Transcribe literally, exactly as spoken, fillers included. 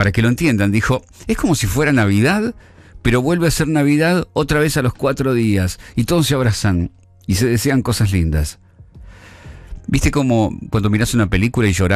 para que lo entiendan, dijo, es como si fuera Navidad, pero vuelve a ser Navidad otra vez a los cuatro días, y todos se abrazan y se desean cosas lindas. ¿Viste como cuando mirás una película y llorás?